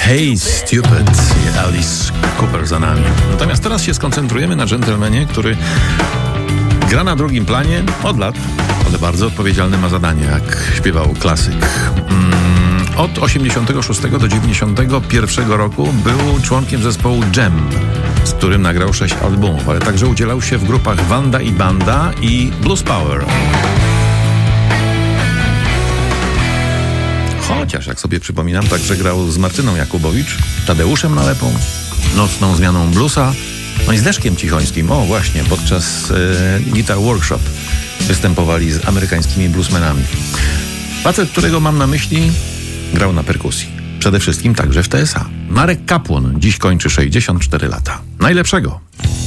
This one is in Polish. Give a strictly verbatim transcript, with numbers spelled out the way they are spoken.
Hey Stupid i Alice Cooper za nami. Natomiast teraz się skoncentrujemy na dżentelmenie, który gra na drugim planie od lat, ale bardzo odpowiedzialny ma zadanie, jak śpiewał klasyk. Mm, od osiemdziesiątego szóstego do dziewięćdziesiątego pierwszego roku był członkiem zespołu Jam, z którym nagrał sześć albumów, ale także udzielał się w grupach Wanda i Banda i Blues Power. Chociaż, jak sobie przypominam, także grał z Martyną Jakubowicz, Tadeuszem Nalepą, Nocną Zmianą Bluesa, no i z Leszkiem Cichońskim. O, właśnie, podczas e, Guitar Workshop występowali z amerykańskimi bluesmenami. Facet, którego mam na myśli, grał na perkusji. Przede wszystkim także w T S A. Marek Kapłon dziś kończy sześćdziesiąt cztery lata. Najlepszego!